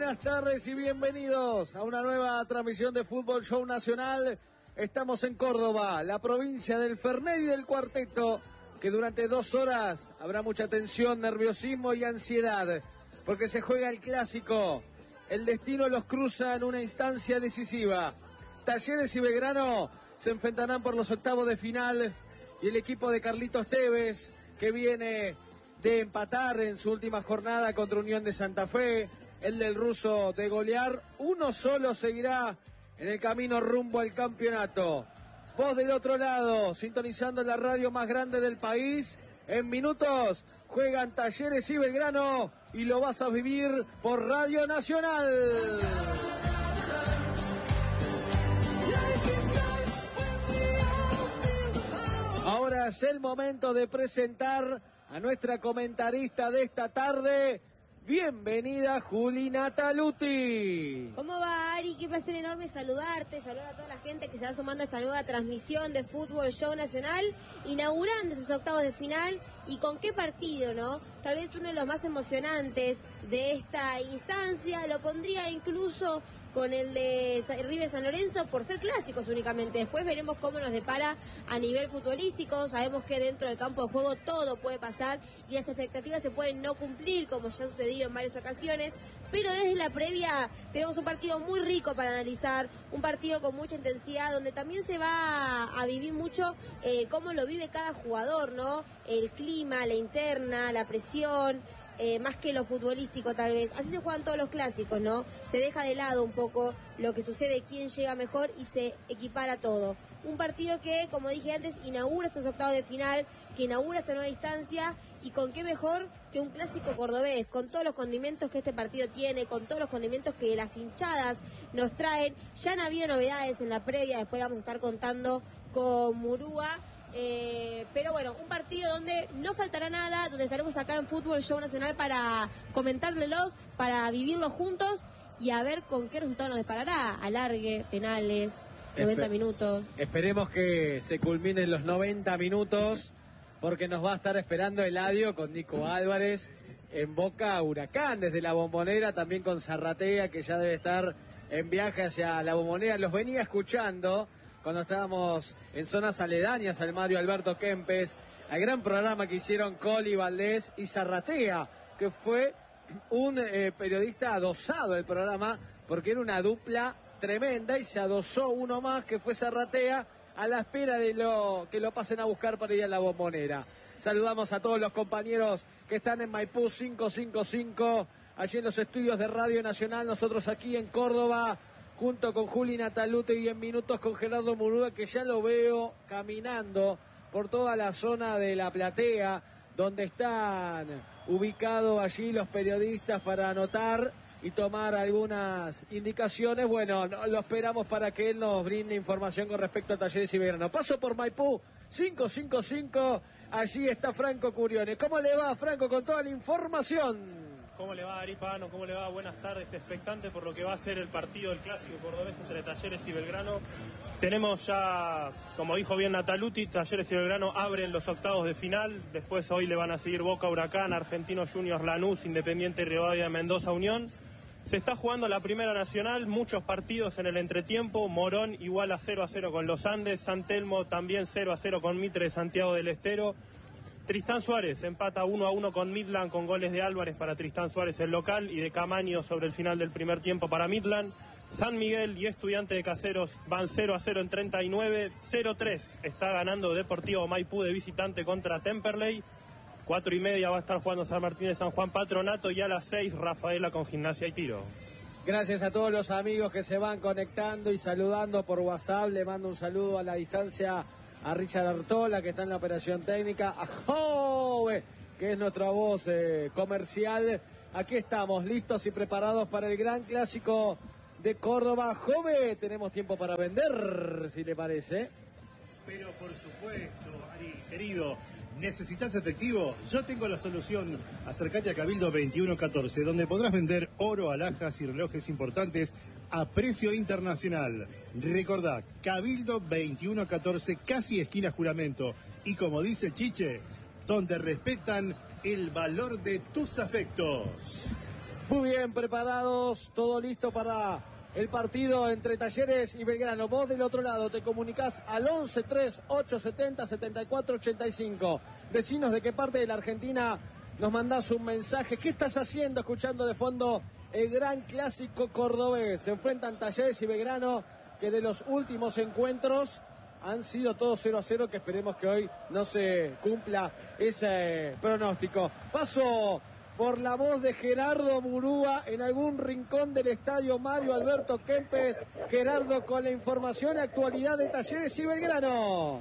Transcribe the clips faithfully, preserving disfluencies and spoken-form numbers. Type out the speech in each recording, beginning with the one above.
buenas tardes y bienvenidos a una nueva transmisión de Fútbol Show Nacional. Estamos en Córdoba, la provincia del Fernet y del Cuarteto, que durante dos horas habrá mucha tensión, nerviosismo y ansiedad, porque se juega el clásico. El destino los cruza en una instancia decisiva. Talleres y Belgrano se enfrentarán por los octavos de final y el equipo de Carlitos Tevez, que viene de empatar en su última jornada contra Unión de Santa Fe, el del ruso de golear, uno solo seguirá en el camino rumbo al campeonato. Vos del otro lado, sintonizando la radio más grande del país, en minutos juegan Talleres y Belgrano y lo vas a vivir por Radio Nacional. Ahora es el momento de presentar a nuestra comentarista de esta tarde. Bienvenida, Juli Nataluti. ¿Cómo va, Ari? Qué placer enorme saludarte, saludar a toda la gente que se va sumando a esta nueva transmisión de Fútbol Show Nacional, inaugurando sus octavos de final. ¿Y con qué partido, no? Tal vez uno de los más emocionantes de esta instancia, lo pondría incluso con el de River San Lorenzo por ser clásicos únicamente. Después veremos cómo nos depara a nivel futbolístico. Sabemos que dentro del campo de juego todo puede pasar y las expectativas se pueden no cumplir, como ya ha sucedido en varias ocasiones, pero desde la previa tenemos un partido muy rico para analizar, un partido con mucha intensidad, donde también se va a vivir mucho eh, cómo lo vive cada jugador, ¿no? El clima, la interna, la presión, Eh, más que lo futbolístico tal vez. Así se juegan todos los clásicos, ¿no? Se deja de lado un poco lo que sucede, quién llega mejor y se equipara todo. Un partido que, como dije antes, inaugura estos octavos de final, que inaugura esta nueva instancia, y con qué mejor que un clásico cordobés, con todos los condimentos que este partido tiene, con todos los condimentos que las hinchadas nos traen. Ya han habido novedades en la previa, después vamos a estar contando con Murúa. Eh, pero bueno, un partido donde no faltará nada, donde estaremos acá en Fútbol Show Nacional para comentárselos, para vivirlos juntos y a ver con qué resultado nos disparará. Alargue, penales, noventa Esper minutos. Esperemos que se culminen los noventa minutos, porque nos va a estar esperando Eladio con Nico Álvarez en Boca Huracán desde la Bombonera, también con Zarratea, que ya debe estar en viaje hacia la Bombonera. Los venía escuchando cuando estábamos en zonas aledañas al Mario Alberto Kempes, al gran programa que hicieron Coli, Valdés y Zarratea, que fue un eh, periodista adosado del programa, porque era una dupla tremenda, y se adosó uno más, que fue Zarratea, a la espera de lo que lo pasen a buscar para ir a la Bombonera. Saludamos a todos los compañeros que están en Maipú cinco cinco cinco, allí en los estudios de Radio Nacional, nosotros aquí en Córdoba, junto con Juli Nataluti, y en minutos con Gerardo Murúa, que ya lo veo caminando por toda la zona de la platea, donde están ubicados allí los periodistas para anotar y tomar algunas indicaciones. Bueno, lo esperamos para que él nos brinde información con respecto a Talleres y Belgrano. Paso por Maipú cinco cinco cinco, allí está Franco Curione. ¿Cómo le va, Franco, con toda la información? ¿Cómo le va, Ari Pano? ¿Cómo le va? Buenas tardes. Expectante por lo que va a ser el partido del clásico cordobés entre Talleres y Belgrano. Tenemos ya, como dijo bien Nataluti, Talleres y Belgrano abren los octavos de final. Después hoy le van a seguir Boca Huracán, Argentinos Juniors Lanús, Independiente Rivadavia de Mendoza Unión. Se está jugando la Primera Nacional, muchos partidos en el entretiempo. Morón igual a cero a cero con Los Andes, San Telmo también cero a cero con Mitre de Santiago del Estero. Tristán Suárez empata uno a uno con Midland, con goles de Álvarez para Tristán Suárez el local y de Camaño sobre el final del primer tiempo para Midland. San Miguel y Estudiante de Caseros van cero a cero en treinta y nueve. cero a tres está ganando Deportivo Maipú de visitante contra Temperley. Cuatro y media va a estar jugando San Martín de San Juan Patronato, y a las seis Rafaela con Gimnasia y Tiro. Gracias a todos los amigos que se van conectando y saludando por WhatsApp. Le mando un saludo a la distancia a Richard Artola, que está en la operación técnica, a Jove, que es nuestra voz eh, comercial. Aquí estamos, listos y preparados para el gran clásico de Córdoba. Jove, tenemos tiempo para vender, si le parece. Pero por supuesto, Ari, querido, ¿necesitas efectivo? Yo tengo la solución. Acércate a Cabildo veintiuno catorce, donde podrás vender oro, alhajas y relojes importantes a precio internacional. Recordá, Cabildo veintiuno catorce, casi esquina Juramento. Y como dice Chiche, donde respetan el valor de tus afectos. Muy bien preparados, todo listo para el partido entre Talleres y Belgrano. Vos del otro lado te comunicás al once tres ocho setenta setenta y cuatro ochenta y cinco. Decinos de qué parte de la Argentina nos mandás un mensaje. ¿Qué estás haciendo escuchando de fondo el gran clásico cordobés? Se enfrentan Talleres y Belgrano, que de los últimos encuentros han sido todos cero a cero, que esperemos que hoy no se cumpla ese pronóstico. Paso por la voz de Gerardo Murúa en algún rincón del estadio Mario Alberto Kempes. Gerardo, con la información y actualidad de Talleres y Belgrano.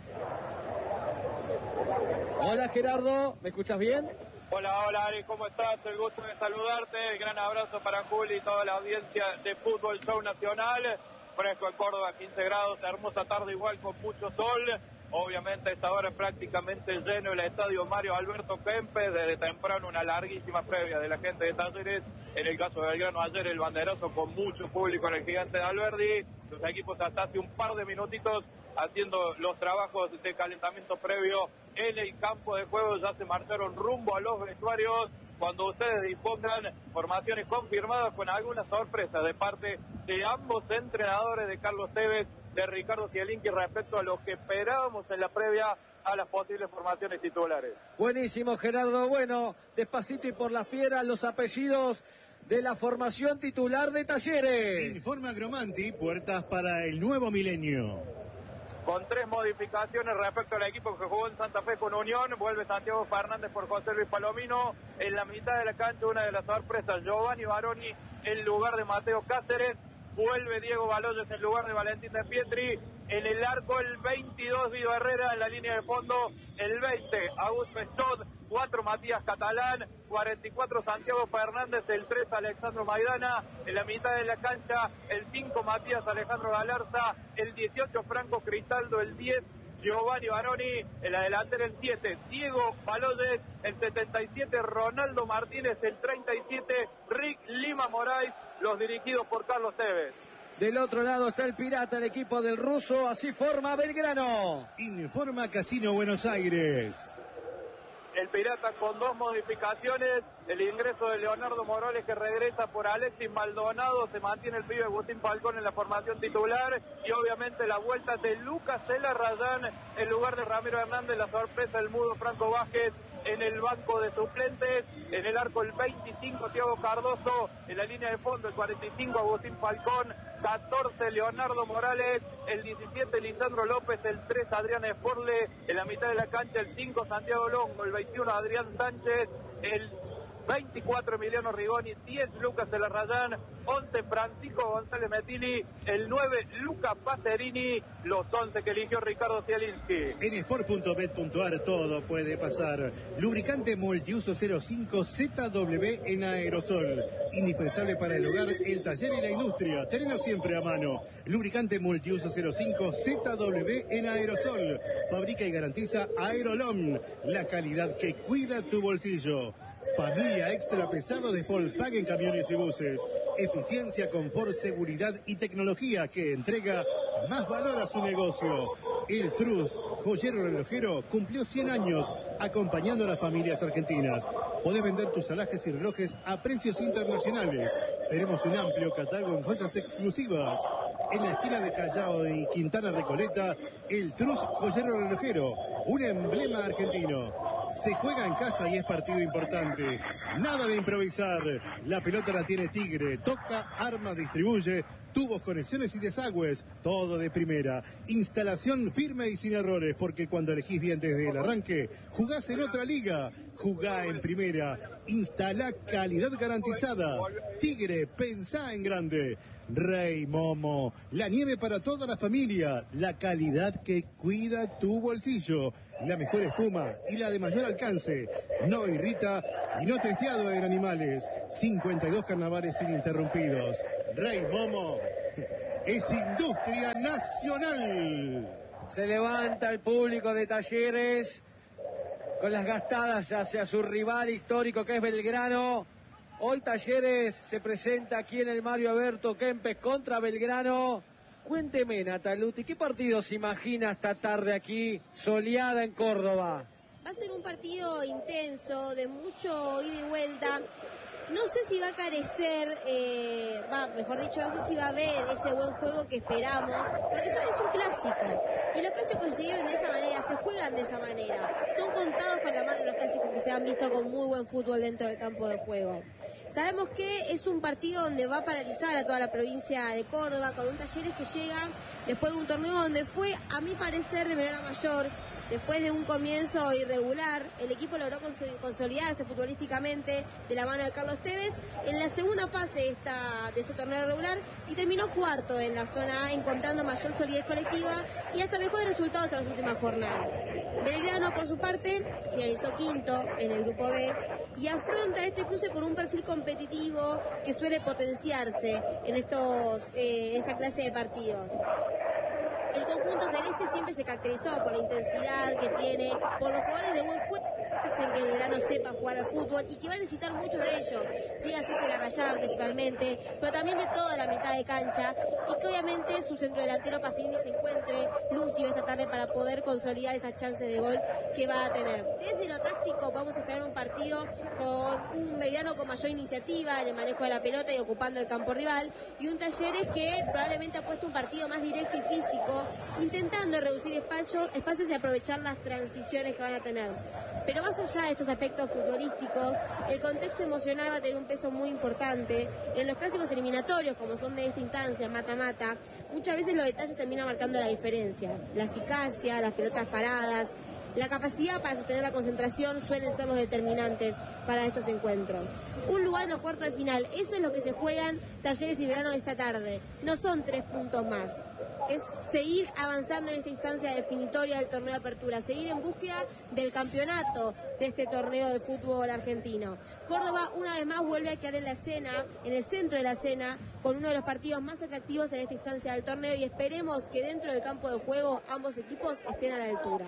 Hola Gerardo, ¿me escuchas bien? Hola, hola Ari, ¿cómo estás? El gusto de saludarte, el gran abrazo para Juli y toda la audiencia de Fútbol Show Nacional. Fresco en Córdoba, quince grados, hermosa tarde igual con mucho sol. Obviamente esta hora es prácticamente lleno el estadio Mario Alberto Kempes, desde temprano una larguísima previa de la gente de Talleres. En el caso de Belgrano ayer el banderazo con mucho público en el Gigante de Alberdi. Los equipos hasta hace un par de minutitos haciendo los trabajos de calentamiento previo en el campo de juego. Ya se marcharon rumbo a los vestuarios. Cuando ustedes dispongan formaciones confirmadas con algunas sorpresas de parte de ambos entrenadores, de Carlos Tevez, de Ricardo Zielinski, respecto a lo que esperábamos en la previa a las posibles formaciones titulares. Buenísimo, Gerardo. Bueno, despacito y por las piedras los apellidos de la formación titular de Talleres. Informa Gromanti, puertas para el nuevo milenio. Con tres modificaciones respecto al equipo que jugó en Santa Fe con Unión. Vuelve Santiago Fernández por José Luis Palomino. En la mitad de la cancha, una de las sorpresas, Giovanni Baroni en lugar de Mateo Cáceres. Vuelve Diego Baloyes en lugar de Valentín de Pietri. En el arco el veintidós, Guido Herrera. En la línea de fondo el veinte, Augusto Estot. cuatro, Matías Catalán. cuarenta y cuatro, Santiago Fernández. El tres, Alexandro Maidana. En la mitad de la cancha el cinco, Matías Alejandro Galarza. El dieciocho, Franco Cristaldo. El diez, Giovanni Baroni. En la delantera el siete, Diego Baloyes. El setenta y siete, Ronaldo Martínez. El treinta y siete, Rick Lima Moraes. Los dirigidos por Carlos Tevez. Del otro lado está el Pirata, el equipo del ruso. Así forma Belgrano. Informa Casino Buenos Aires. El Pirata con dos modificaciones, el ingreso de Leonardo Morales, que regresa por Alexis Maldonado, se mantiene el pibe Agustín Falcón en la formación titular, y obviamente la vuelta de Lucas Celarrayán en lugar de Ramiro Hernández. La sorpresa del mudo Franco Vázquez en el banco de suplentes. En el arco el veinticinco, Thiago Cardoso. En la línea de fondo el cuarenta y cinco, Agustín Falcón. catorce, Leonardo Morales. El diecisiete, Lisandro López. El tres, Adrián Esporle. En la mitad de la cancha el cinco, Santiago Longo. El veintiuno, Adrián Sánchez. El veinticuatro, Emiliano Rigoni. diez, Lucas Celarrayán. once, Francisco González Metilli. El nueve, Luca Pacerini. Los once que eligió Ricardo Zielinski. En sport punto bet punto ar todo puede pasar. Lubricante multiuso cero cinco Z W en aerosol. Indispensable para el hogar, el taller y la industria. Tenelo siempre a mano. Lubricante multiuso cero cinco Z W en aerosol. Fabrica y garantiza Aerolom. La calidad que cuida tu bolsillo. Familia extra pesado de Volkswagen Camiones y Buses. Eficiencia, confort, seguridad y tecnología que entrega más valor a su negocio. El Trus, joyero relojero, cumplió cien años acompañando a las familias argentinas. Podés vender tus alhajes y relojes a precios internacionales. Tenemos un amplio catálogo en joyas exclusivas. En la esquina de Callao y Quintana Recoleta, el Trus joyero relojero, un emblema argentino. Se juega en casa y es partido importante. Nada de improvisar. La pelota la tiene Tigre. Toca, arma, distribuye. Tubos, conexiones y desagües. Todo de primera. Instalación firme y sin errores. Porque cuando elegís bien desde el arranque, jugás en otra liga. Jugá en primera. Instala calidad garantizada. Tigre, pensá en grande. Rey Momo, la nieve para toda la familia, la calidad que cuida tu bolsillo, la mejor espuma y la de mayor alcance, no irrita y no testeado en animales, cincuenta y dos carnavales ininterrumpidos. Rey Momo es industria nacional. Se levanta el público de Talleres con las gastadas hacia su rival histórico que es Belgrano. Hoy Talleres se presenta aquí en el Mario Alberto Kempes contra Belgrano. Cuénteme, Nataluti, ¿qué partido se imagina esta tarde aquí, soleada en Córdoba? Va a ser un partido intenso, de mucho ida y vuelta. No sé si va a carecer, eh, va, mejor dicho, no sé si va a haber ese buen juego que esperamos, porque eso es un clásico. Y los clásicos se viven de esa manera, se juegan de esa manera. Son contados con la mano los clásicos que se han visto con muy buen fútbol dentro del campo de juego. Sabemos que es un partido donde va a paralizar a toda la provincia de Córdoba, con un Talleres que llega después de un torneo donde fue, a mi parecer, de menor a mayor. Después de un comienzo irregular, el equipo logró consolidarse futbolísticamente de la mano de Carlos Tevez en la segunda fase de, esta, de este torneo regular y terminó cuarto en la zona A, encontrando mayor solidez colectiva y hasta mejores resultados en las últimas jornadas. Belgrano, por su parte, finalizó quinto en el grupo B y afronta este cruce con un perfil competitivo que suele potenciarse en, estos, eh, en esta clase de partidos. El conjunto celeste siempre se caracterizó por la intensidad que tiene, por los jugadores de buen juego que hacen que el Belgrano sepa jugar al fútbol y que va a necesitar mucho de ellos, dígase Celarrayán principalmente, pero también de toda la mitad de cancha y que obviamente su centro delantero Pasolini se encuentre lúcido esta tarde para poder consolidar esas chances de gol que va a tener. Desde lo táctico vamos a esperar un partido con un Belgrano con mayor iniciativa en el manejo de la pelota y ocupando el campo rival y un Talleres que probablemente ha puesto un partido más directo y físico, intentando reducir espacio, espacios y aprovechar las transiciones que van a tener. Pero más allá de estos aspectos futbolísticos, el contexto emocional va a tener un peso muy importante. En los clásicos eliminatorios, como son de esta instancia, mata-mata, muchas veces los detalles terminan marcando la diferencia. La eficacia, las pelotas paradas, la capacidad para sostener la concentración suelen ser los determinantes para estos encuentros. Un lugar en los cuartos de final, eso es lo que se juegan Talleres y Belgrano esta tarde. No son tres puntos más. Es seguir avanzando en esta instancia definitoria del torneo de apertura, seguir en búsqueda del campeonato de este torneo de fútbol argentino. Córdoba una vez más vuelve a quedar en la escena, en el centro de la escena, con uno de los partidos más atractivos en esta instancia del torneo y esperemos que dentro del campo de juego ambos equipos estén a la altura.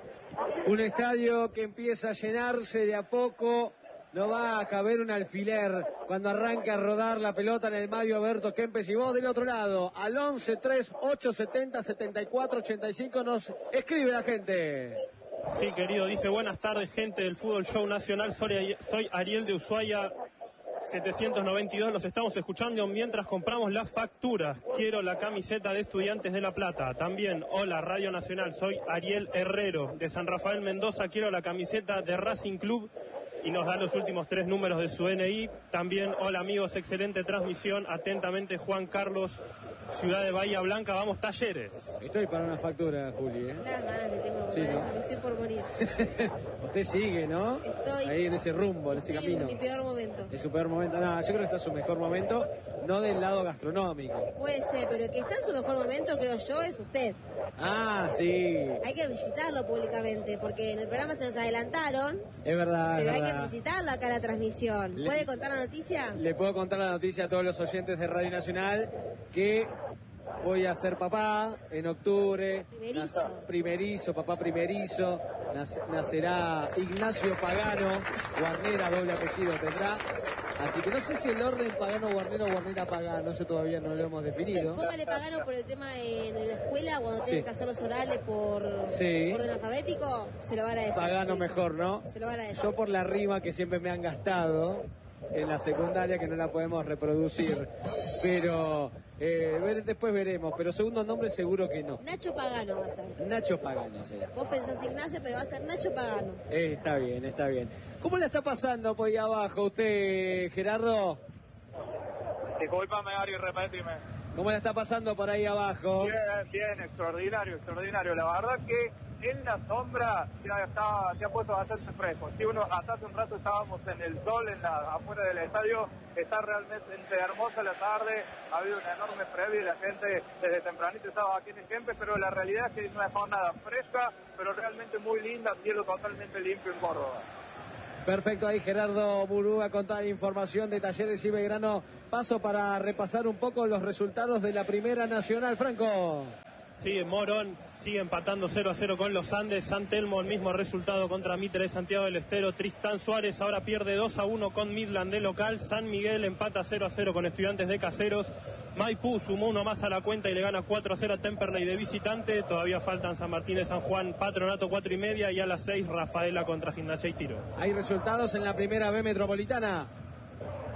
Un estadio que empieza a llenarse de a poco. No va a caber un alfiler cuando arranque a rodar la pelota en el Mario Alberto Kempes. Y vos del otro lado, al once tres ocho setenta setenta y cuatro ochenta y cinco nos escribe la gente. Sí, querido, dice buenas tardes, gente del Fútbol Show Nacional. Soy, soy Ariel de Ushuaia setecientos noventa y dos. Los estamos escuchando mientras compramos las facturas. Quiero la camiseta de Estudiantes de La Plata. También, hola, Radio Nacional. Soy Ariel Herrero de San Rafael Mendoza. Quiero la camiseta de Racing Club. Y nos da los últimos tres números de su N I. También, hola amigos, excelente transmisión. Atentamente, Juan Carlos, Ciudad de Bahía Blanca. Vamos, Talleres. Estoy para una factura, Juli, ¿eh? Las ganas que tengo, sí, ¿no? Me estoy por morir. Usted sigue, ¿no? Estoy ahí en ese rumbo, en ese camino. En mi peor momento. En su peor momento. No, yo creo que está en su mejor momento, no del lado gastronómico. Puede ser, pero el que está en su mejor momento, creo yo, es usted. Ah, sí. Hay que visitarlo públicamente, porque en el programa se nos adelantaron. Es verdad, Pero es hay verdad. que visitarlo acá en la transmisión. Le... ¿Puede contar la noticia? Le puedo contar la noticia a todos los oyentes de Radio Nacional que voy a ser papá en octubre. Primerizo. Nac- primerizo, papá primerizo. Nac- nacerá Ignacio Pagano. Guarnera, doble apellido tendrá. Así que no sé si el orden Pagano Guarnera o Guarnera Pagano, eso todavía no lo hemos definido. Póngale Pagano por el tema en la escuela, cuando Sí. tienen que hacer los orales por Sí. orden alfabético, se lo va a agradecer. Pagano mejor, ¿no? Se lo va a agradecer. Yo por la rima que siempre me han gastado en la secundaria, que no la podemos reproducir. Pero eh, ver- después veremos. Pero segundo nombre seguro que no. Nacho Pagano va a ser. Nacho Pagano será. Vos pensás Ignacio, pero va a ser Nacho Pagano. Eh, está bien, está bien. ¿Cómo la está pasando por ahí abajo usted, Gerardo? Disculpame, Ari, repetime. ¿Cómo la está pasando por ahí abajo? Bien, bien, extraordinario, extraordinario. La verdad que en la sombra ya está, se ha puesto bastante fresco. Si uno, hasta hace un rato estábamos en el sol, en la, afuera del estadio, está realmente hermosa la tarde, ha habido una enorme previa y la gente desde tempranito estaba aquí en el Kempes, pero la realidad es que es una jornada fresca, pero realmente muy linda, cielo totalmente limpio en Córdoba. Perfecto, ahí Gerardo Burúa con toda la información de Talleres y Belgrano. Paso para repasar un poco los resultados de la Primera Nacional, Franco. Sigue Morón, sigue empatando cero a cero con los Andes. San Telmo, el mismo resultado contra Mitre de Santiago del Estero. Tristán Suárez ahora pierde dos a uno con Midland de local. San Miguel empata cero a cero con Estudiantes de Caseros. Maipú sumó uno más a la cuenta y le gana cuatro a cero a Temperley de visitante. Todavía faltan San Martín de San Juan, Patronato cuatro y media, y a las seis Rafaela contra Gimnasia y Tiro. Hay resultados en la Primera B Metropolitana.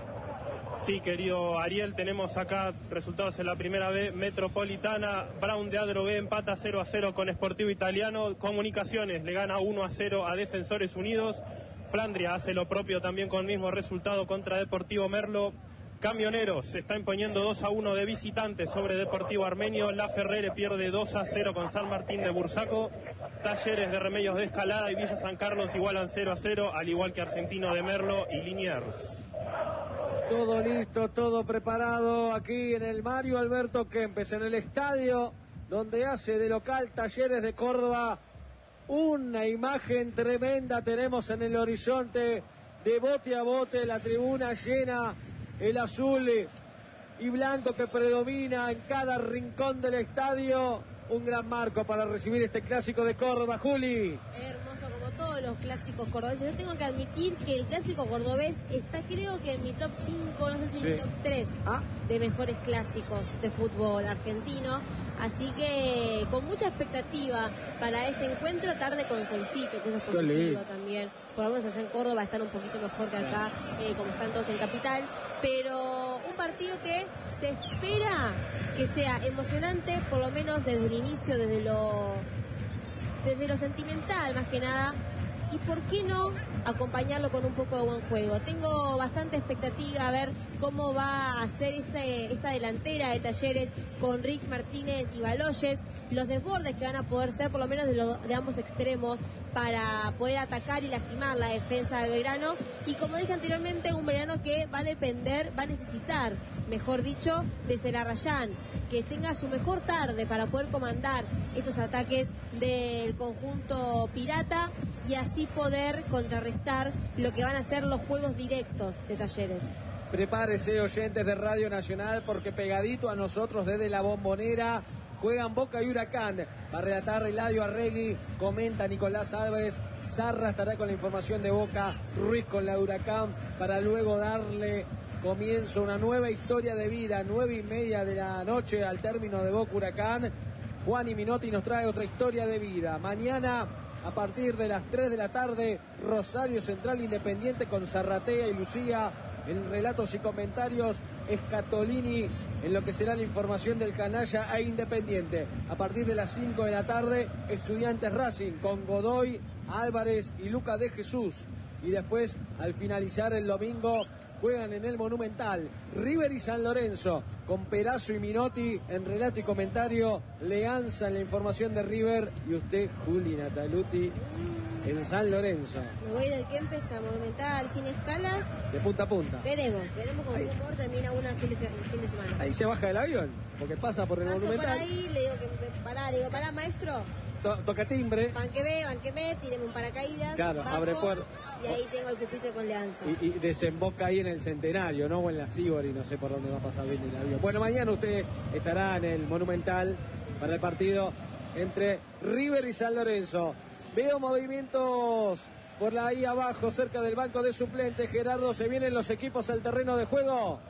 Sí, querido Ariel, tenemos acá resultados en la primera B Metropolitana. Brown de Adrogué empata cero a cero con Sportivo Italiano. Comunicaciones le gana uno a cero a Defensores Unidos. Flandria hace lo propio también con el mismo resultado contra Deportivo Merlo. Camioneros se está imponiendo dos a uno de visitantes sobre Deportivo Armenio. La Ferrere pierde dos a cero con San Martín de Bursaco. Talleres de Remedios de Escalada y Villa San Carlos igualan cero a cero, al igual que Argentino de Merlo y Liniers. Todo listo, todo preparado aquí en el Mario Alberto Kempes, en el estadio donde hace de local Talleres de Córdoba. Una imagen tremenda tenemos en el horizonte, de bote a bote, la tribuna llena, el azul y blanco que predomina en cada rincón del estadio. Un gran marco para recibir este clásico de Córdoba, Juli. Hermoso, como todos los clásicos cordobeses. Yo tengo que admitir que el clásico cordobés está, creo que en mi top cinco, no sé si Sí. en mi top tres Ah. de mejores clásicos de fútbol argentino. Así que con mucha expectativa para este encuentro, tarde con solcito, que eso es Qué positivo lindo. también. Por lo menos allá en Córdoba están un poquito mejor que acá, eh, como están todos en Capital. Pero un partido que se espera que sea emocionante, por lo menos desde el inicio, desde lo, desde lo sentimental más que nada. Y por qué no acompañarlo con un poco de buen juego. Tengo bastante expectativa a ver cómo va a ser este, esta delantera de Talleres con Rick Martínez y Baloyes, los desbordes que van a poder ser por lo menos de, los, de ambos extremos para poder atacar y lastimar la defensa del Belgrano. Y como dije anteriormente, un Belgrano que va a depender, va a necesitar, mejor dicho, de Celarrayán, que tenga su mejor tarde para poder comandar estos ataques del conjunto pirata y así poder contrarrestar lo que van a ser los juegos directos de Talleres. Prepárese, oyentes de Radio Nacional, porque pegadito a nosotros desde la Bombonera juegan Boca y Huracán. Va a relatar Eladio Arregui, comenta Nicolás Álvarez, Zarra estará con la información de Boca, Ruiz con la Huracán, para luego darle comienzo a una nueva historia de vida, nueve y media de la noche al término de Boca Huracán. Juan y Minotti nos trae otra historia de vida. Mañana, a partir de las tres de la tarde, Rosario Central Independiente con Zarratea y Lucía. En relatos y comentarios, Escatolini en lo que será la información del canalla e Independiente. A partir de las cinco de la tarde, Estudiantes Racing con Godoy, Álvarez y Luca de Jesús. Y después, al finalizar el domingo, juegan en el Monumental River y San Lorenzo con Perazo y Minotti en relato y comentario. Leanza en la información de River y usted, Juli Nataluti, en San Lorenzo. Me voy del Kempes a Monumental sin escalas. De punta a punta. Veremos, veremos con Ahí. qué humor termina una el fin de, el fin de semana. Ahí se baja del avión, porque pasa por el Paso por Monumental. ahí, le digo que me- pará, le digo, pará, maestro, To- toca timbre banqueme, banqueme, tireme un paracaídas. Claro, bajo, abre puerta. Y ahí tengo el pupitre con Leanza. y, y desemboca ahí en el Centenario, ¿no? O en la Sibori, no sé por dónde va a pasar bien el avión. Bueno, mañana usted estará en el Monumental para el partido entre River y San Lorenzo. Veo movimientos por la ahí abajo, cerca del banco de suplentes. Gerardo, ¿se vienen los equipos al terreno de juego?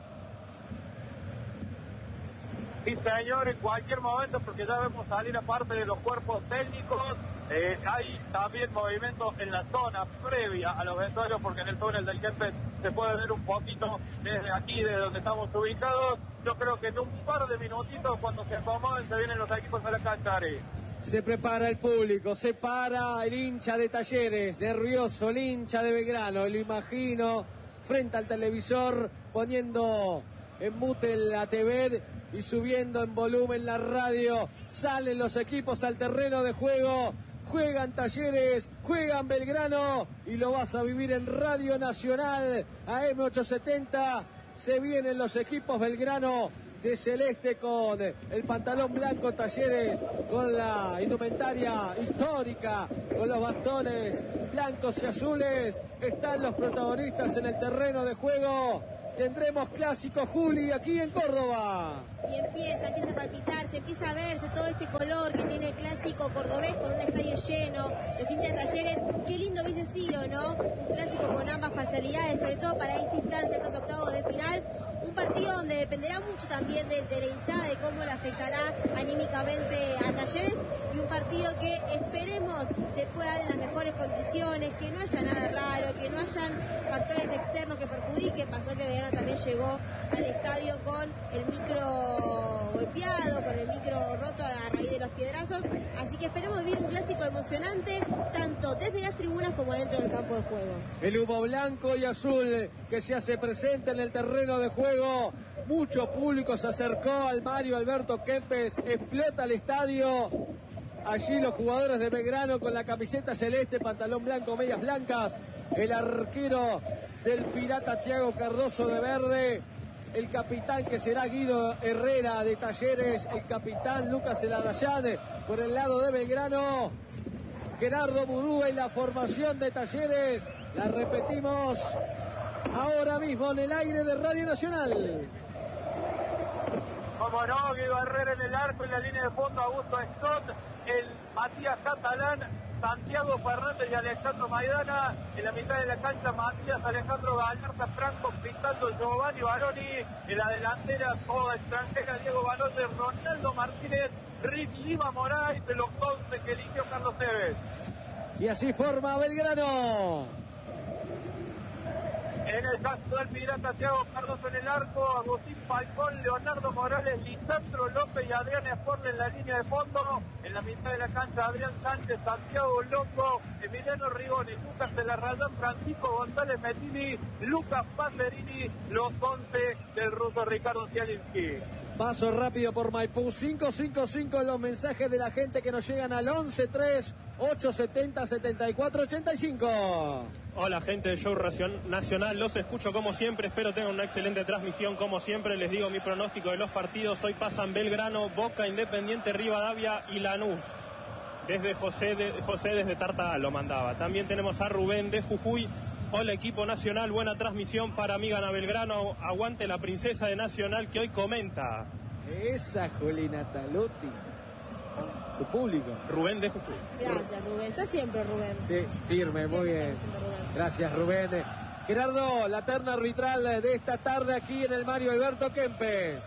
Sí, señor, en cualquier momento, porque ya vemos salir aparte de los cuerpos técnicos. Eh, hay también movimientos en la zona previa a los vestuarios, porque en el túnel del Kempes se puede ver un poquito desde aquí, desde donde estamos ubicados. Yo creo que en un par de minutitos, cuando se acomoden, se vienen los equipos a la cancha. Ari. Se prepara el público, se para el hincha de Talleres, nervioso, el hincha de Belgrano, lo imagino, frente al televisor, poniendo en mute la T V y subiendo en volumen la radio. Salen los equipos al terreno de juego, juegan Talleres, juegan Belgrano, y lo vas a vivir en Radio Nacional, A M ochocientos setenta. Se vienen los equipos Belgrano de celeste con el pantalón blanco, Talleres con la indumentaria histórica, con los bastones blancos y azules. Están los protagonistas en el terreno de juego. Tendremos clásico, Juli, aquí en Córdoba. Y empieza, empieza a palpitarse, empieza a verse todo este color que tiene el clásico cordobés con un estadio lleno, los hinchas de Talleres. Qué lindo hubiese sido, ¿no? Un clásico con ambas parcialidades, sobre todo para esta instancia, estos octavos de final. un partido donde dependerá mucho también de, de la hinchada, de cómo le afectará anímicamente a Talleres, y un partido que esperemos se pueda dar en las mejores condiciones, que no haya nada raro, que no hayan factores externos que perjudiquen. Pasó que Belgrano también llegó al estadio con el micro golpeado, con el micro roto a raíz de los piedrazos, así que esperemos vivir un clásico emocionante tanto desde las tribunas como dentro del campo de juego. El humo blanco y azul que se hace presente en el terreno de juego, mucho público se acercó al Mario Alberto Kempes, explota el estadio. Allí los jugadores de Belgrano con la camiseta celeste, pantalón blanco, medias blancas, el arquero del Pirata Thiago Cardoso de verde, el capitán que será Guido Herrera de Talleres, el capitán Lucas Elarrayán por el lado de Belgrano, Gerardo Murúa en la formación de Talleres. La repetimos ahora mismo en el aire de Radio Nacional. Como no, Guido Herrera en el arco, en la línea de fondo, Augusto Scott, el Matías Catalán, Santiago Fernández y Alejandro Maidana. En la mitad de la cancha, Matías, Alejandro Galarza, Franco Pizarro, Giovanni Baroni. En la delantera, toda extranjera, Diego Baloye, Ronaldo Martínez, Rick Lima Moraes, de los once que eligió Carlos Tevez. Y así forma Belgrano. En el caso del Pirata, Thiago Cardoso en el arco, Agustín Falcón, Leonardo Morales, Lisandro López y Adrián Esporle en la línea de fondo. En la mitad de la cancha, Adrián Sánchez, Santiago Longo, Emiliano Rigoni, Lucas Elarrayán, Francisco González Metini, Lucas Pacerini, los once del ruso Ricardo Zielinski. Paso rápido por Maipú, cinco cinco cinco los mensajes de la gente que nos llegan al once tres ocho setenta setenta y cuatro ochenta y cinco. Hola gente de Show Nacional, los escucho como siempre, espero tengan una excelente transmisión como siempre. Les digo mi pronóstico de los partidos: hoy pasan Belgrano, Boca, Independiente, Rivadavia y Lanús. Desde José, de, José desde Tartagal lo mandaba. También tenemos a Rubén de Jujuy. Hola equipo Nacional, buena transmisión para mí, gana Belgrano, aguante la princesa de Nacional que hoy comenta. Esa Juli Nataluti, tu público. Rubén de Jujuy. Gracias Rubén, está siempre Rubén. Sí, firme, muy bien. Gracias Rubén. Gerardo, la terna arbitral de esta tarde aquí en el Mario Alberto Kempes.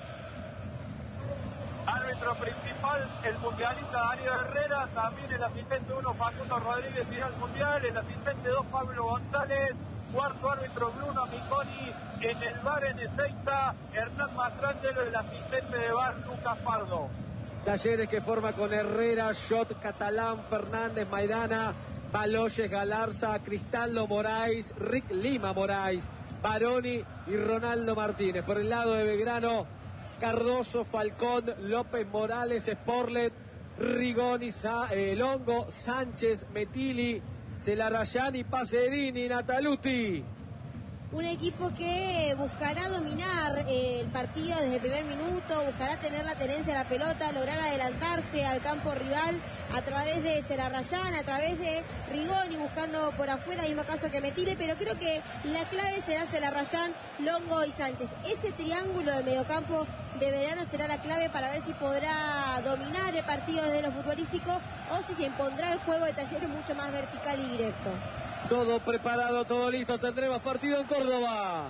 Árbitro principal, el mundialista Darío Herrera, también el asistente uno Facundo Rodríguez irá al mundial, el asistente dos Pablo González, cuarto árbitro Bruno Miconi, en el bar en Ezeiza, Hernán Mastrangelo, el asistente de bar Lucas Pardo. Talleres que forma con Herrera, Shot, Catalán, Fernández, Maidana, Baloyes, Galarza, Cristaldo Moraes, Rick Lima Moraes, Baroni y Ronaldo Martínez. Por el lado de Belgrano, Cardoso, Falcón, López, Morales, Sporlet, Rigoni, Sa eh, Longo, Sánchez, Metili, Celarrayán y Pacerini, Nataluti. Un equipo que buscará dominar eh, el partido desde el primer minuto, buscará tener la tenencia de la pelota, lograr adelantarse al campo rival a través de Celarrayán, a través de Rigoni, buscando por afuera, mismo caso que Metile, pero creo que la clave será Celarrayán, Longo y Sánchez. Ese triángulo de mediocampo de Belgrano será la clave para ver si podrá dominar el partido desde lo futbolístico o si se impondrá el juego de Talleres mucho más vertical y directo. Todo preparado, todo listo, tendremos partido en Córdoba.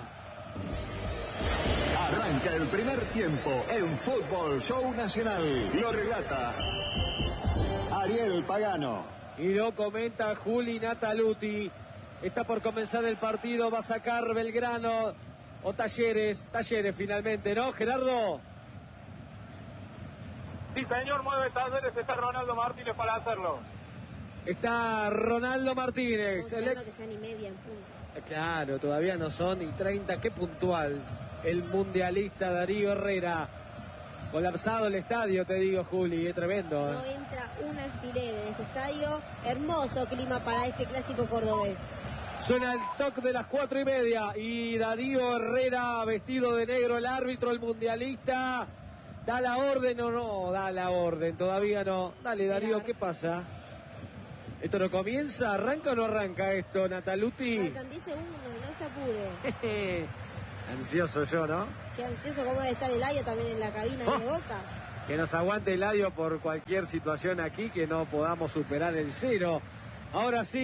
Arranca el primer tiempo en Fútbol Show Nacional. Lo relata Ariel Pagano. Y lo comenta Juli Nataluti. Está por comenzar el partido, va a sacar Belgrano o Talleres. Talleres finalmente, ¿no, Gerardo? Sí, señor, mueve Talleres, está Ronaldo Martínez para hacerlo. Está Ronaldo Martínez. El ex... que sean y media en punto. Claro, todavía no son y treinta, qué puntual. El mundialista Darío Herrera. Colapsado el estadio, te digo, Juli, es tremendo. No entra un alfiler en este estadio. Hermoso clima para este clásico cordobés. Suena el toque de las cuatro y media y Darío Herrera, vestido de negro, el árbitro, el mundialista. ¿Da la orden o no? Da la orden, todavía no. Dale, Darío, ¿qué pasa? ¿Esto no comienza? ¿Arranca o no arranca esto, Nataluti? Faltan diez segundos, no se apure. Ansioso yo, ¿no? Qué ansioso cómo debe estar Eladio también en la cabina oh, de Boca. Que nos aguante Eladio por cualquier situación aquí, que no podamos superar el cero. Ahora sí,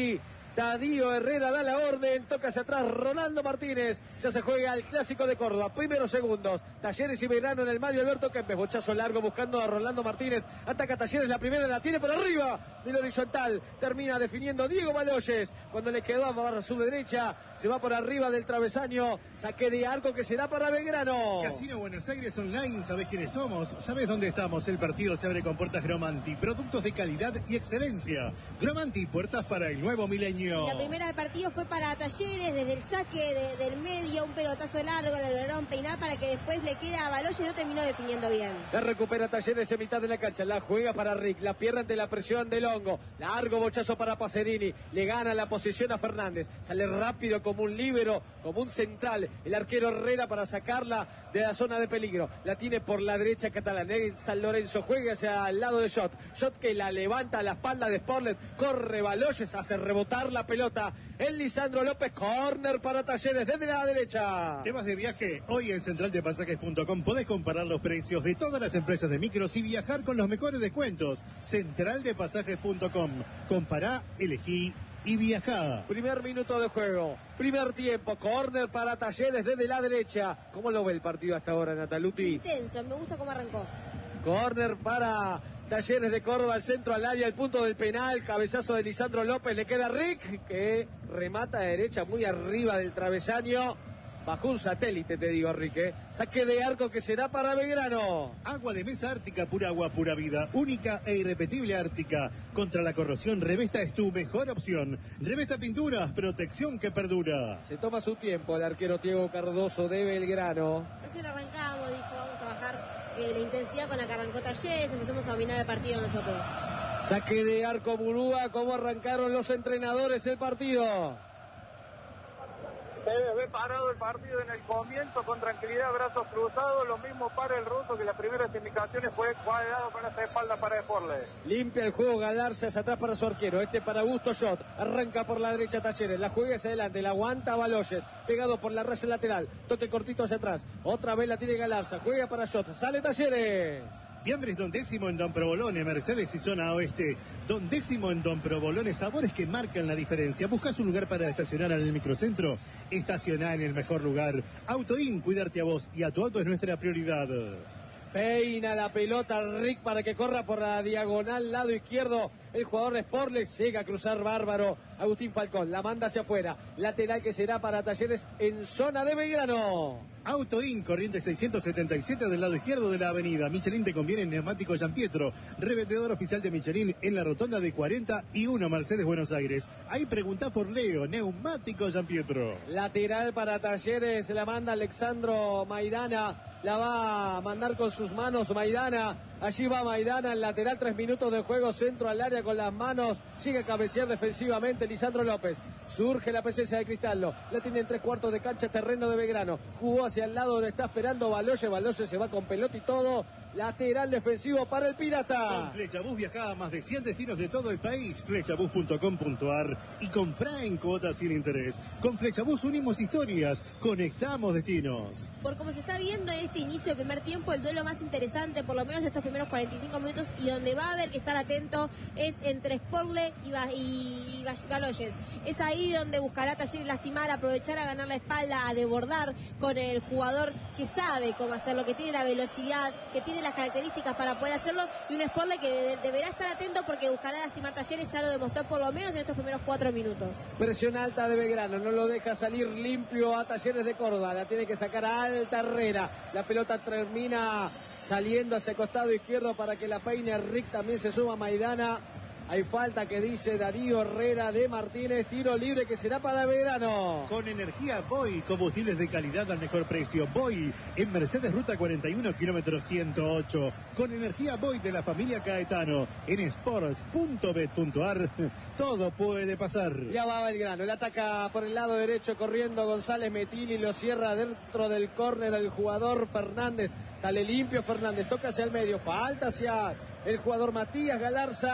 Darío Herrera da la orden, toca hacia atrás Rolando Martínez, ya se juega el Clásico de Córdoba, primeros segundos, Talleres y Belgrano en el Mario Alberto Kempes, bochazo largo buscando a Rolando Martínez, ataca Talleres, la primera la tiene por arriba, del horizontal, termina definiendo Diego Baloyes, cuando le quedó a su derecha, se va por arriba del travesaño, saque de arco que será para Belgrano. Casino Buenos Aires Online, ¿sabés quiénes somos? ¿Sabés dónde estamos? El partido se abre con puertas Gromanti, productos de calidad y excelencia. Gromanti, puertas para el nuevo milenio. La primera del partido fue para Talleres, desde el saque de, del medio, un pelotazo largo, le lograron peinar para que después le quede a Baloyes, no terminó definiendo bien. La recupera Talleres en mitad de la cancha, la juega para Rick, la pierde ante la presión del hongo, largo bochazo para Pacerini, le gana la posición a Fernández, sale rápido como un líbero, como un central, el arquero Herrera para sacarla de la zona de peligro, la tiene por la derecha Catalán, San Lorenzo juega hacia el lado de Shot, Shot que la levanta a la espalda de Sporlet, corre Baloyes, hace rebotar la pelota, el Lisandro López, córner para Talleres desde la derecha. ¿Te vas de viaje? Hoy en central de pasajes punto com podés comparar los precios de todas las empresas de micros y viajar con los mejores descuentos. central de pasajes punto com, compará, elegí y viajá. Primer minuto de juego, primer tiempo, córner para Talleres desde la derecha. ¿Cómo lo ve el partido hasta ahora, Nataluti? Intenso, me gusta cómo arrancó. Córner para Talleres de Córdoba, al centro, al área, al punto del penal, cabezazo de Lisandro López, le queda Rick, que remata de derecha muy arriba del travesaño. Bajo un satélite, te digo, Rique. Saque de arco que será para Belgrano. Agua de mesa Ártica, pura agua, pura vida. Única e irrepetible Ártica. Contra la corrosión, Revesta es tu mejor opción. Revesta Pinturas, protección que perdura. Se toma su tiempo el arquero Diego Cardoso de Belgrano. Recién arrancamos, dijo, vamos a bajar eh, la intensidad con la que arrancó Talleres, empezamos a dominar el partido nosotros. Saque de arco Murúa, ¿cómo arrancaron los entrenadores el partido? Se ve parado el partido en el comienzo con tranquilidad, brazos cruzados, lo mismo para el ruso que las primeras indicaciones fue cuadrado con esa espalda para Sporle. Limpia el juego Galarza hacia atrás para su arquero, este para Augusto Shot, arranca por la derecha Talleres, la juega hacia adelante, la aguanta Baloyes, pegado por la raya lateral, toque cortito hacia atrás, otra vez la tiene Galarza, juega para Shot, sale Talleres. Fiambres Don Décimo en Don Provolone, Mercedes y zona oeste. Don Décimo en Don Provolone, sabores que marcan la diferencia. ¿Buscas un lugar para estacionar en el microcentro? Estacioná en el mejor lugar. Autoin, cuidarte a vos y a tu auto es nuestra prioridad. Peina la pelota Rick para que corra por la diagonal, lado izquierdo. El jugador de Sporlex llega a cruzar bárbaro. Agustín Falcón la manda hacia afuera. Lateral que será para Talleres en zona de Belgrano. Autoin, corriente seiscientos setenta y siete del lado izquierdo de la avenida. Michelin te conviene en neumático Gianpietro. Revendedor oficial de Michelin en la rotonda de cuarenta y uno Mercedes Buenos Aires. Ahí preguntá por Leo, neumático Gianpietro. Lateral para Talleres, la manda Alexandro Maidana. La va a mandar con sus manos Maidana. Allí va Maidana, el lateral, tres minutos de juego, centro al área con las manos. Sigue a cabecear defensivamente Lisandro López. Surge la presencia de Cristaldo. La tiene en tres cuartos de cancha, terreno de Belgrano. Jugó hacia el lado donde está esperando Baloyes. Baloyes se va con pelota y todo. Lateral defensivo para el Pirata. Con Flechabús viajá a más de cien destinos de todo el país. Flechabús punto com punto ar y comprá en cuotas sin interés. Con Flechabús unimos historias, conectamos destinos. Por como se está viendo en este inicio de primer tiempo, el duelo más interesante, por lo menos de estos primeros cuarenta y cinco minutos, y donde va a haber que estar atento, es entre Sporle y, ba y Baloyes. Es ahí donde buscará Talleres lastimar, aprovechar a ganar la espalda, a desbordar con el jugador que sabe cómo hacerlo, que tiene la velocidad, que tiene las características para poder hacerlo, y un Sporle que de deberá estar atento porque buscará lastimar Talleres, ya lo demostró por lo menos en estos primeros cuatro minutos. Presión alta de Belgrano, no lo deja salir limpio a Talleres de Córdoba, la tiene que sacar a alta Herrera, la pelota termina saliendo hacia el costado izquierdo para que la peine Rick, también se suma Maidana. Hay falta que dice Darío Herrera de Martínez, tiro libre que será para Belgrano. Con energía Boy, combustibles de calidad al mejor precio. Boy, en Mercedes Ruta cuarenta y uno, kilómetro ciento ocho. Con energía Boy de la familia Caetano. En sports punto bet punto ar, todo puede pasar. Ya va Belgrano, el ataca por el lado derecho corriendo González Metili, lo cierra dentro del córner el jugador Fernández. Sale limpio Fernández, toca hacia el medio, falta hacia el jugador Matías Galarza.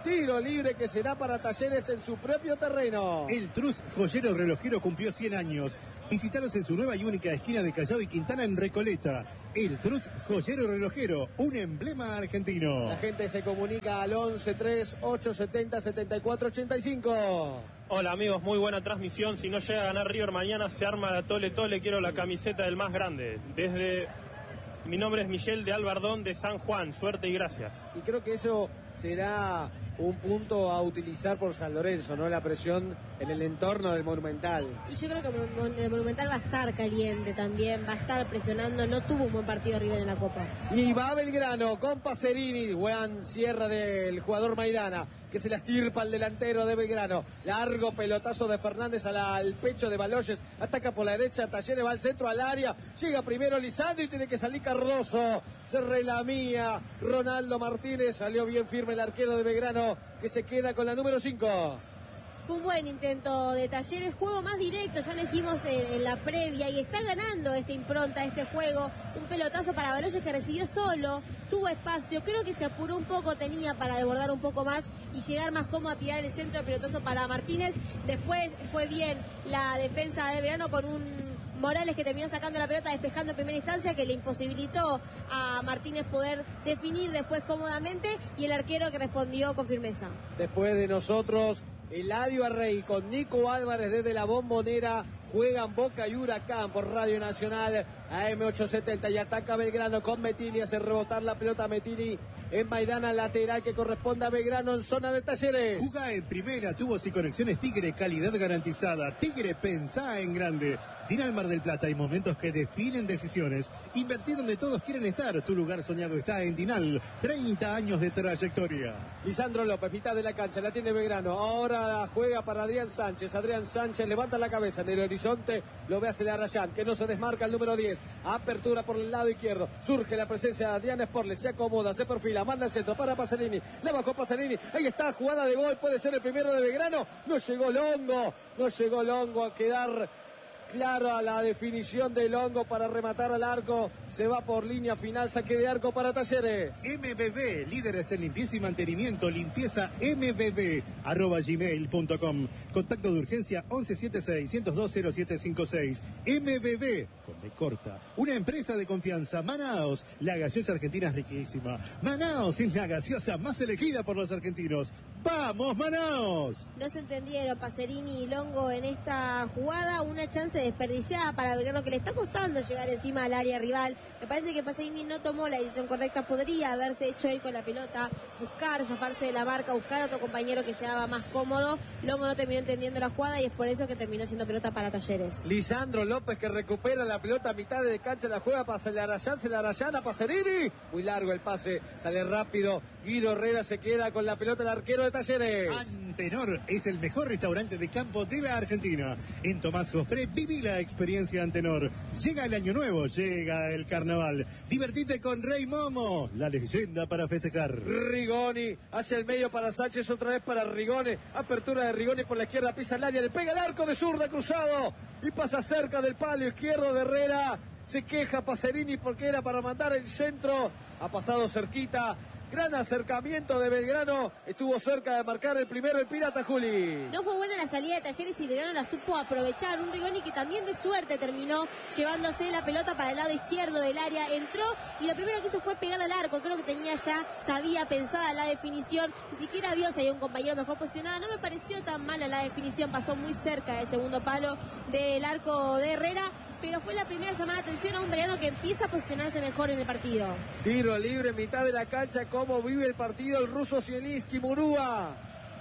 Tiro libre que será para Talleres en su propio terreno. El Trus Joyero Relojero cumplió cien años. Visítalos en su nueva y única esquina de Callao y Quintana en Recoleta. El Trus Joyero Relojero, un emblema argentino. La gente se comunica al once tres ocho setenta setenta y cuatro ochenta y cinco. Hola amigos, muy buena transmisión. Si no llega a ganar River mañana se arma la tole tole. Quiero la camiseta del más grande. Desde... Mi nombre es Michel de Albardón de San Juan. Suerte y gracias. Y creo que eso será un punto a utilizar por San Lorenzo, ¿no? La presión en el entorno del Monumental. Y yo creo que el Monumental va a estar caliente también, va a estar presionando. No tuvo un buen partido River en la Copa. Y va Belgrano con Pacerini, buen cierre del jugador Maidana, que se la estirpa al delantero de Belgrano. Largo pelotazo de Fernández a la, al pecho de Baloyes, ataca por la derecha, Talleres va al centro, al área, llega primero Lisandro y tiene que salir Cardoso, se relamía Ronaldo Martínez, salió bien firme el arquero de Belgrano, que se queda con la número cinco. Fue un buen intento de Talleres, juego más directo, ya lo dijimos en, en la previa, y está ganando esta impronta, este juego. Un pelotazo para Baloyes que recibió solo, tuvo espacio, creo que se apuró un poco, tenía para desbordar un poco más y llegar más cómodo a tirar el centro de pelotazo para Martínez. Después fue bien la defensa de Belgrano con un Morales que terminó sacando la pelota, despejando en primera instancia, que le imposibilitó a Martínez poder definir después cómodamente, y el arquero que respondió con firmeza. Después de nosotros, Eladio Arrey con Nico Álvarez desde la Bombonera. Juegan Boca y Huracán por Radio Nacional A M ochocientos setenta y ataca Belgrano con Mettini, hace rebotar la pelota Mettini en Maidana, lateral que corresponde a Belgrano en zona de Talleres. Juga en primera, tubos y conexiones Tigre, calidad garantizada. Tigre, pensá en grande. Dinal Mar del Plata, hay momentos que definen decisiones. Invertir donde todos quieren estar. Tu lugar soñado está en Dinal. treinta años de trayectoria. Lisandro López, mitad de la cancha, la tiene Belgrano. Ahora juega para Adrián Sánchez. Adrián Sánchez levanta la cabeza en el horizonte. Lo ve hacia Arrayán, que no se desmarca el número diez. Apertura por el lado izquierdo. Surge la presencia de Adrián Sporles. Se acomoda, se perfila, manda el centro para Pacerini. La bajó Pacerini. Ahí está, jugada de gol. Puede ser el primero de Belgrano. No llegó Longo. No llegó Longo a quedar claro a la definición de Longo para rematar al arco. Se va por línea final, saque de arco para Talleres. M B B, líderes en limpieza y mantenimiento, limpieza M B B, arroba gmail punto com. Contacto de urgencia once setenta y seis, ciento dos, cero siete cincuenta y seis. M B B, con B corta, una empresa de confianza. Manaos, la gaseosa argentina es riquísima. Manaos es la gaseosa más elegida por los argentinos. ¡Vamos, Manaos! No se entendieron Pacerini y Longo en esta jugada, una chance desperdiciada para Belgrano, que le está costando llegar encima al área rival. Me parece que Pacerini no tomó la decisión correcta, podría haberse hecho él con la pelota, buscar, zafarse de la marca, buscar a otro compañero que llegaba más cómodo. Longo no terminó entendiendo la jugada y es por eso que terminó siendo pelota para Talleres. Lisandro López que recupera la pelota a mitad de cancha, la juega para Celarayán, Celarayán a Pacerini. Muy largo el pase, sale rápido. Guido Herrera se queda con la pelota, el arquero de Talleres. Antenor es el mejor restaurante de campo de la Argentina. En Tomás Jofré viví la experiencia Antenor. Llega el año nuevo, llega el carnaval. Divertite con Rey Momo, la leyenda para festejar. Rigoni hacia el medio para Sánchez, otra vez para Rigoni. Apertura de Rigoni por la izquierda, pisa el área, le pega el arco de zurda cruzado y pasa cerca del palo izquierdo de Herrera. Se queja Pacerini porque era para mandar el centro. Ha pasado cerquita. Gran acercamiento de Belgrano. Estuvo cerca de marcar el primero el Pirata Juli. No fue buena la salida de Talleres y Belgrano la supo aprovechar. Un Rigoni que también de suerte terminó llevándose la pelota para el lado izquierdo del área. Entró y lo primero que hizo fue pegar al arco. Creo que tenía ya, sabía pensada la definición. Ni siquiera vio si había un compañero mejor posicionado. No me pareció tan mala la definición. Pasó muy cerca del segundo palo del arco de Herrera. Pero fue la primera llamada de atención a un Belgrano que empieza a posicionarse mejor en el partido. Tiro libre en mitad de la cancha. ¿Cómo vive el partido el ruso Zielinski? Murúa.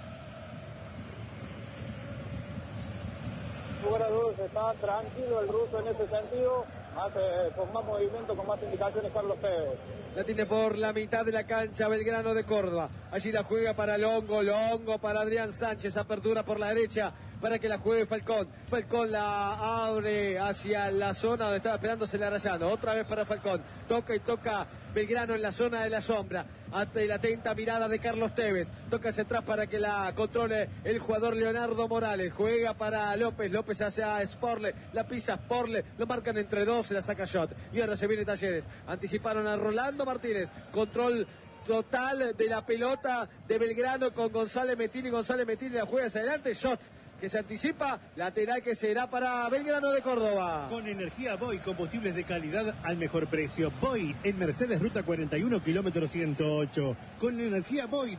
Fuera de dudas, está tranquilo el ruso en ese sentido. Hace con más movimiento, con más indicaciones Carlos Tevez. La tiene por la mitad de la cancha Belgrano de Córdoba. Allí la juega para Longo, Longo para Adrián Sánchez. Apertura por la derecha para que la juegue Falcón. Falcón la abre hacia la zona donde estaba esperándose la Rayano. Otra vez para Falcón. Toca y toca Belgrano en la zona de la sombra. Ante la atenta mirada de Carlos Tevez. Toca hacia atrás para que la controle el jugador Leonardo Morales. Juega para López. López hacia Sporle. La pisa Sporle. Lo marcan entre dos. Se la saca Shot. Y ahora se viene Talleres. Anticiparon a Rolando Martínez. Control total de la pelota de Belgrano con González Mettini. González Mettini la juega hacia adelante, shot que se anticipa, lateral que será para Belgrano de Córdoba. Con energía Boy, combustibles de calidad al mejor precio. Boy en Mercedes Ruta cuarenta y uno, kilómetro ciento ocho. Con energía Boy